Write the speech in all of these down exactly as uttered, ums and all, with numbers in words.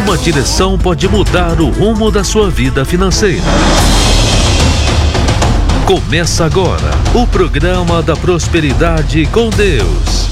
Uma direção pode mudar o rumo da sua vida financeira. Começa agora o programa da Prosperidade com Deus.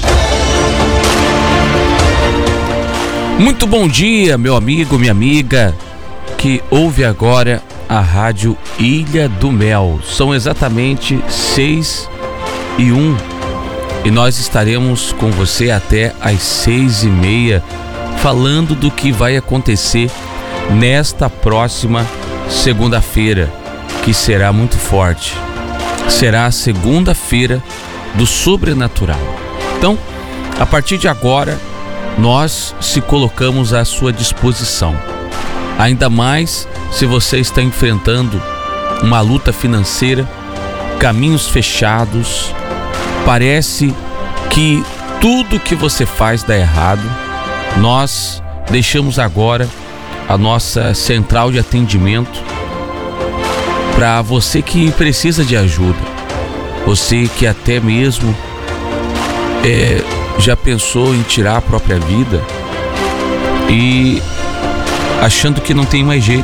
Muito bom dia, meu amigo, minha amiga, que ouve agora a Rádio Ilha do Mel. São exatamente seis e um e nós estaremos com você até às seis e meia, falando do que vai acontecer nesta próxima segunda-feira, que será muito forte. Será a segunda-feira do sobrenatural. Então, a partir de agora, nós se colocamos à sua disposição. Ainda mais se você está enfrentando uma luta financeira, caminhos fechados, parece que tudo que você faz dá errado. Nós deixamos agora a nossa central de atendimento para você que precisa de ajuda, você que até mesmo é, já pensou em tirar a própria vida e achando que não tem mais jeito.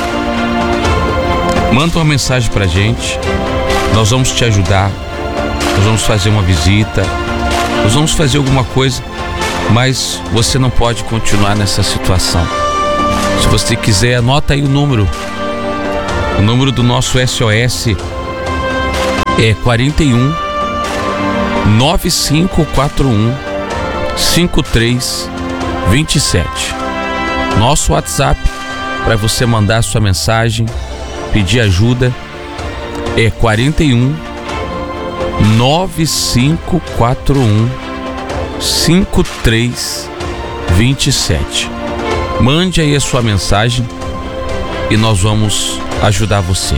Manda uma mensagem pra gente, nós vamos te ajudar, nós vamos fazer uma visita, nós vamos fazer alguma coisa, mas você não pode continuar nessa situação. Se você quiser, anota aí o número. O número do nosso S O S é quarenta e um, nove cinco quatro um, cinco três dois sete. Nosso WhatsApp para você mandar sua mensagem, pedir ajuda, é quarenta e um, nove cinco quatro um, cinco três dois sete. Mande aí a sua mensagem e nós vamos ajudar você.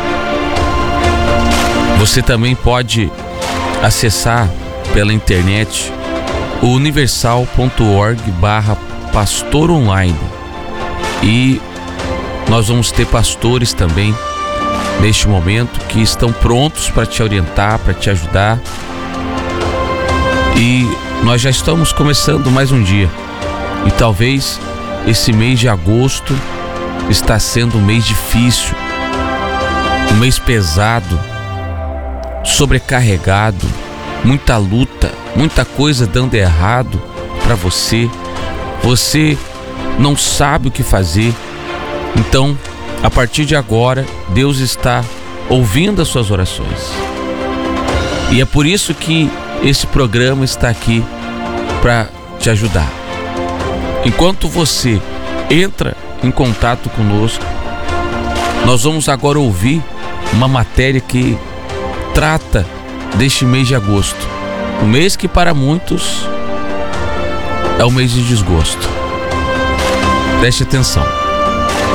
Você também pode acessar pela internet o universal ponto org barra pastor online, e nós vamos ter pastores também neste momento que estão prontos para te orientar, para te ajudar. E nós já estamos começando mais um dia, e talvez esse mês de agosto está sendo um mês difícil, um mês pesado, sobrecarregado, muita luta, muita coisa dando errado para você. Você não sabe o que fazer. Então, a partir de agora, Deus está ouvindo as suas orações. E é por isso que esse programa está aqui para te ajudar. Enquanto você entra em contato conosco, nós vamos agora ouvir uma matéria que trata deste mês de agosto. Um mês que para muitos é o mês de desgosto. Preste atenção.